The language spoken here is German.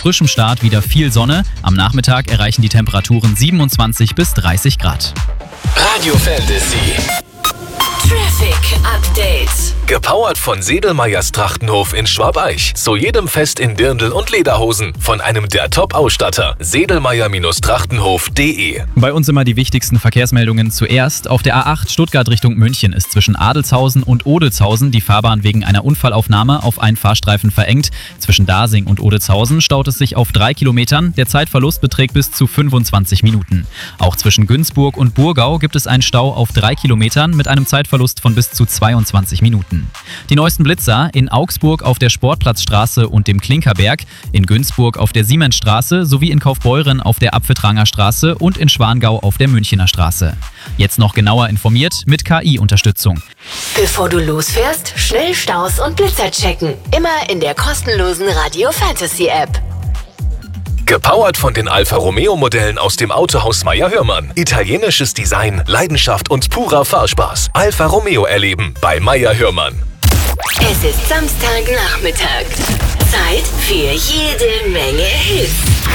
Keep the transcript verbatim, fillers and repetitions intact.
frischem Start wieder viel Sonne. Am Nachmittag erreichen die Temperaturen siebenundzwanzig bis dreißig Grad. Radio Fantasy. Traffic Update. Gepowert von Sedelmeyers Trachtenhof in Schwabeich. Zu jedem Fest in Dirndl und Lederhosen. Von einem der Top-Ausstatter. Sedelmeyer Trachtenhof punkt de. Bei uns immer die wichtigsten Verkehrsmeldungen zuerst. Auf der A acht Stuttgart Richtung München ist zwischen Adelzhausen und Odelzhausen die Fahrbahn wegen einer Unfallaufnahme auf einen Fahrstreifen verengt. Zwischen Dasing und Odelzhausen staut es sich auf drei Kilometern. Der Zeitverlust beträgt bis zu fünfundzwanzig Minuten. Auch zwischen Günzburg und Burgau gibt es einen Stau auf drei Kilometern mit einem Zeitverlust von bis zu zweiundzwanzig Minuten. Die neuesten Blitzer in Augsburg auf der Sportplatzstraße und dem Klinkerberg, in Günzburg auf der Siemensstraße sowie in Kaufbeuren auf der Apfeltranger Straße und in Schwangau auf der Münchener Straße. Jetzt noch genauer informiert mit K I-Unterstützung. Bevor du losfährst, schnell Staus und Blitzer checken. Immer in der kostenlosen Radio Fantasy App. Gepowert von den Alfa Romeo Modellen aus dem Autohaus Meyer Hörmann. Italienisches Design, Leidenschaft und purer Fahrspaß. Alfa Romeo erleben bei Meyer Hörmann. Es ist Samstagnachmittag. Zeit für jede Menge Hits.